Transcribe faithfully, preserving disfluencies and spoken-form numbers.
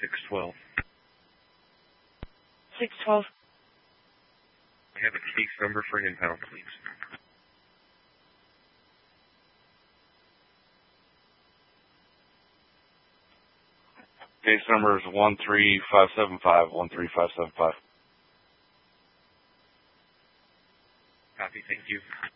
six twelve. six twelve. I have a case number for an impound, please. Case number is one three five seven five, one three five seven five. Copy, thank you.